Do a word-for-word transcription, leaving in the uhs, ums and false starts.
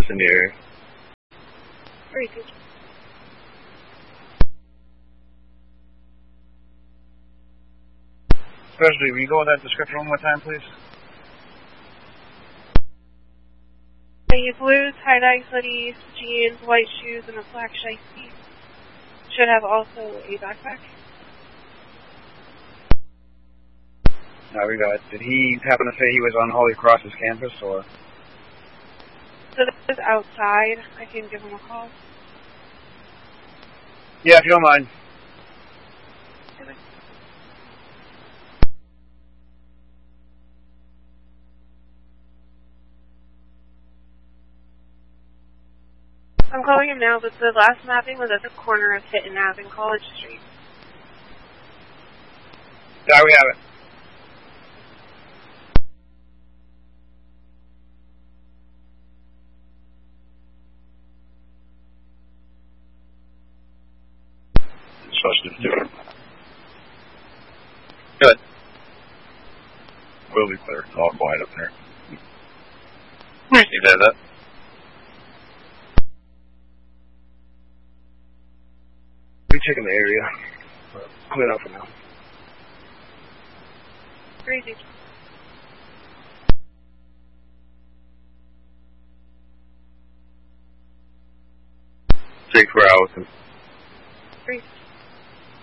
us in the area. Very good. Specialty, will you go with that description one more time, please? I use blue tie-dye hoodies, jeans, white shoes, and a black shiesty. Should have also a backpack. No, we got it. Did he happen to say he was on Holy Cross's campus, or? So this is outside. I can give him a call. Yeah, if you don't mind. I'm calling him now, but the last mapping was at the corner of Hitton Ave and College Street. Yeah, we have it. Suspect different. Good. We'll be clear. It's all quiet up there. Receive that. We checking the area. Clear out for now. Crazy. Take four hours. Crazy.